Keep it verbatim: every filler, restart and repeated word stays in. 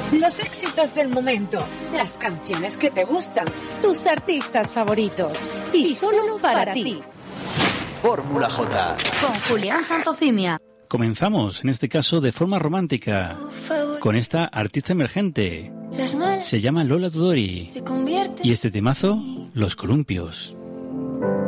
Los éxitos del momento, las canciones que te gustan, tus artistas favoritos. Y solo para ti. Fórmula J. Con Julián Santofimia. Comenzamos, en este caso, de forma romántica, con esta artista emergente. Se llama Lola Tudori. Y este temazo, Los Columpios.